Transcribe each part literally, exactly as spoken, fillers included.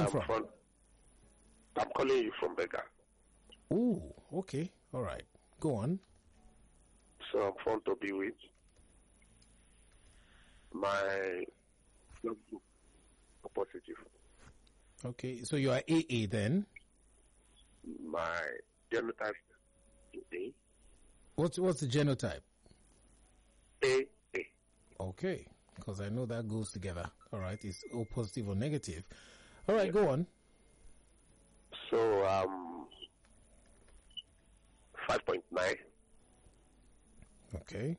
I'm from? from? I'm calling you from Bega. Ooh, okay. All right. Go on. So I'm fond to be with my blood group positive. Okay, so you are A A then? My genotype is A. What's what's the genotype? A. A. Okay, because I know that goes together. All right, it's O positive or negative. All right, Yeah. go on. So um, five point nine. Okay.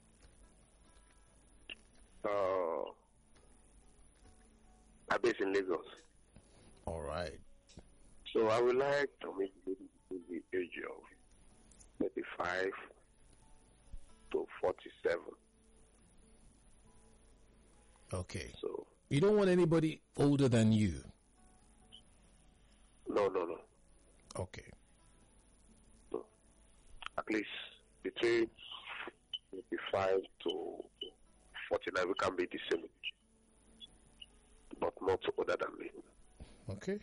Uh, I'm based in Lagos. All right. So I would like to meet the age of thirty-five to forty-seven. Okay. So You don't want anybody older than you. no, no, no, Okay. no. At least between thirty-five to forty-nine, we can be the same, but not older than me. Okay.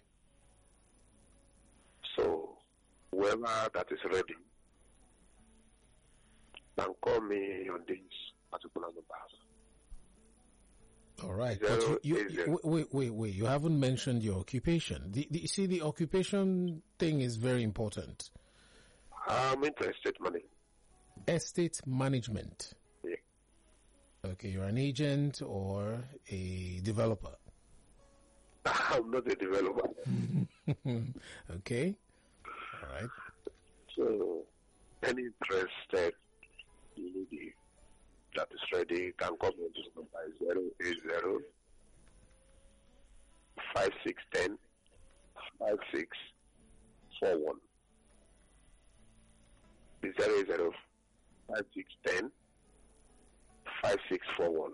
So whoever that is ready can call me on this particular number. All right. Zero, But you, you, eight, you zero. wait, wait, wait. You haven't mentioned your occupation. The, the, see, the occupation thing is very important. I'm interested money. Estate management. Yeah. Okay, you're an agent or a developer. I'm not a developer. Okay. All right. So any interested lady that is ready can call me on this number zero eight zero five six ten five six four one. Zero eight zero five six ten five six four one.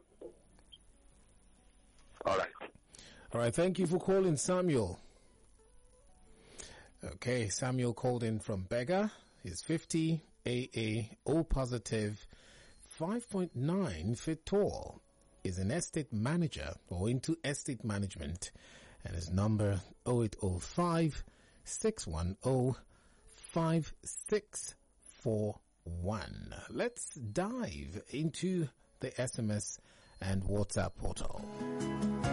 All right. All right. Thank you for calling, Samuel. Okay, Samuel called in from Bega. He's fifty, A A, O positive, five point nine feet tall. Is an estate manager or into estate management, and his number oh eight oh five, six one oh, five six four one. Let's dive into the S M S and WhatsApp portal.